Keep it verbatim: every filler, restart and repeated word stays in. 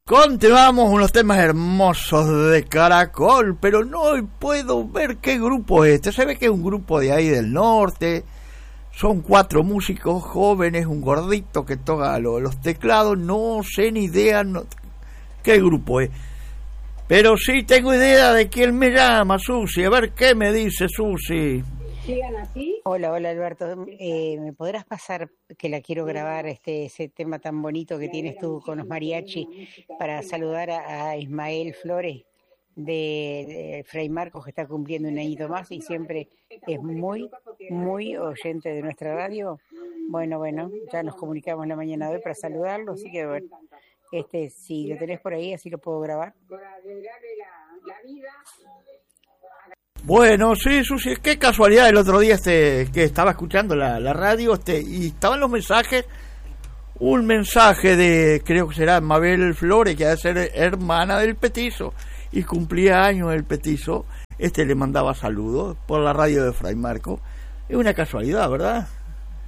Continuamos unos temas hermosos de Caracol, pero no puedo ver qué grupo es este. Se ve que es un grupo de ahí del norte. Son cuatro músicos jóvenes, un gordito que toca los, los teclados. No sé ni idea no, qué grupo es. Pero sí tengo idea de quién me llama, Susi. A ver qué me dice Susi. ¿Llegan así? Hola, hola Alberto. Eh, ¿Me podrás pasar, que la quiero grabar, este ese tema tan bonito que tienes tú con los mariachi, para saludar a, a Ismael Flores de, de Fray Marcos, que está cumpliendo un añito más y siempre es muy, muy oyente de nuestra radio? Bueno, bueno, ya nos comunicamos la mañana de hoy para saludarlo, así que bueno, este, si lo tenés por ahí, así lo puedo grabar. Bueno, sí, Susi, qué casualidad. El otro día este que estaba escuchando la, la radio este y estaban los mensajes, un mensaje de, creo que será Mabel Flores, que ha de ser hermana del Petizo, y cumplía años el Petizo. Este le mandaba saludos por la radio de Fray Marco. Es una casualidad, ¿verdad?